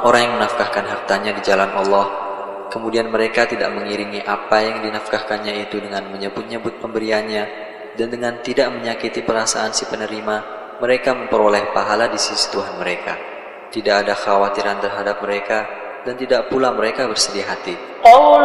orang yang menafkahkan hartanya di jalan Allah, kemudian mereka tidak mengiringi apa yang dinafkahkannya itu dengan menyebut-nyebut pemberiannya dan dengan tidak menyakiti perasaan si penerima, mereka memperoleh pahala di sisi Tuhan mereka. Tidak ada khawatiran terhadap mereka dan tidak pula mereka bersedih hati.